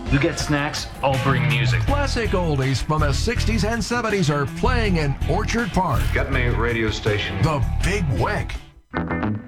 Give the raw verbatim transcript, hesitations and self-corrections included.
You get snacks, I'll bring music. Classic oldies from the sixties and seventies are playing in Orchard Park. Get me radio station. The Big Wick.